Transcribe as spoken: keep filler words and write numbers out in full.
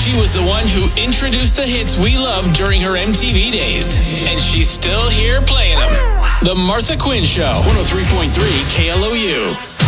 She was the one who introduced the hits we loved during her M T V days. And she's still here playing them. The Martha Quinn Show, one oh three point three K L O U.